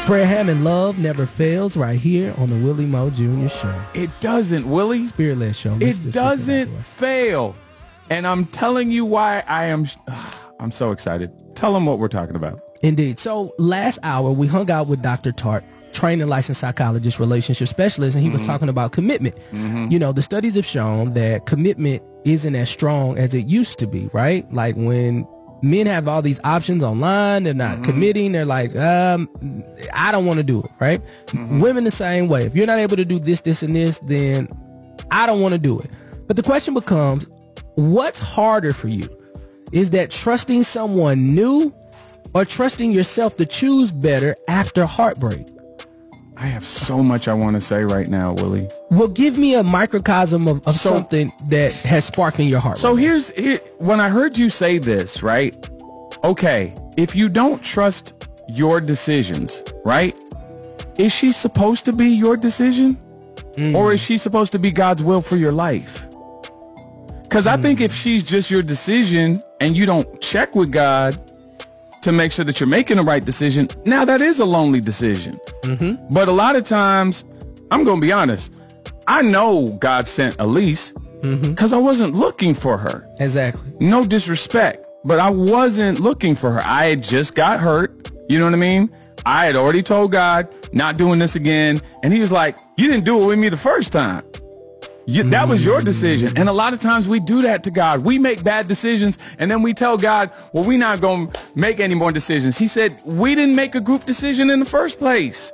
Fred Hammond, love never fails, right here on the Willie Moe Jr. Show. It doesn't, Willie. Spirit-led show. It doesn't fail. And I'm telling you why I'm so excited. Tell them what we're talking about. Indeed. So last hour, we hung out with Dr. Tart, trained and licensed psychologist, relationship specialist, and he was talking about commitment. You know, the studies have shown that commitment isn't as strong as it used to be, right? Like when men have all these options online, they're not committing, they're like, I don't want to do it, right? Women the same way. If you're not able to do this, this, and this, then I don't want to do it. But the question becomes, what's harder for you? Is that trusting someone new or trusting yourself to choose better after heartbreak? I have so much I want to say right now, Willie. Well, give me a microcosm of something that has sparked in your heart. So here, when I heard you say this, right? Okay, if you don't trust your decisions, right? Is she supposed to be your decision? Or is she supposed to be God's will for your life? Because I think if she's just your decision and you don't check with God to make sure that you're making the right decision, now that is a lonely decision. But a lot of times, I'm going to be honest, I know God sent Elise because I wasn't looking for her. Exactly. No disrespect, but I wasn't looking for her. I had just got hurt. You know what I mean? I had already told God, not doing this again. And he was like, you didn't do it with me the first time. That was your decision. And a lot of times we do that to God. We make bad decisions and then we tell God, well, we're not going to make any more decisions. He said, we didn't make a group decision in the first place.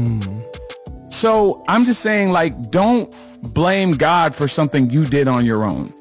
So I'm just saying, like, don't blame God for something you did on your own.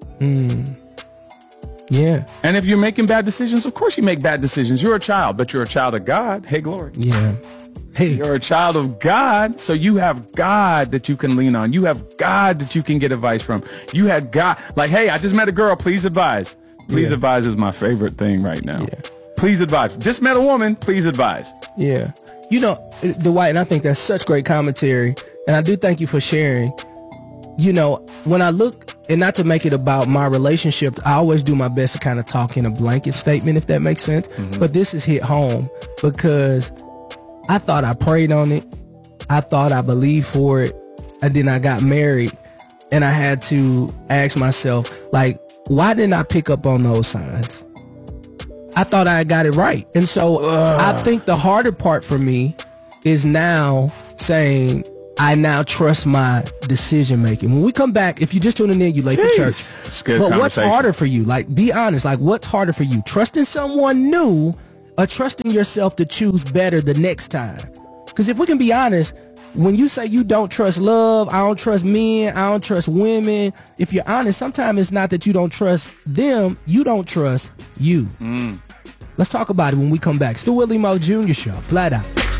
Yeah. And if you're making bad decisions, of course you make bad decisions. You're a child, but you're a child of God. Hey, glory. Yeah. Hey. You're a child of God, so you have God that you can lean on. You have God that you can get advice from. You had God. Like, hey, I just met a girl. Please advise. Please advise is my favorite thing right now. Yeah. Please advise. Just met a woman. Please advise. Yeah. You know, Dwight, and I think that's such great commentary. And I do thank you for sharing. You know, when I look, and not to make it about my relationships, I always do my best to kind of talk in a blanket statement, if that makes sense. But this is hit home because I thought I prayed on it. I thought I believed for it. And then I got married and I had to ask myself, like, why didn't I pick up on those signs? I thought I got it right. And so I think the harder part for me is now saying, I now trust my decision making. When we come back, if you're just tuning in, you late for church. But what's harder for you? Like, be honest. Like, what's harder for you? Trusting someone new or trusting yourself to choose better the next time? Because if we can be honest, when you say you don't trust love, I don't trust men, I don't trust women, if you're honest, sometimes it's not that you don't trust them, you don't trust you. Let's talk about it when we come back. It's the Willie Moe Jr. Show. Flat out.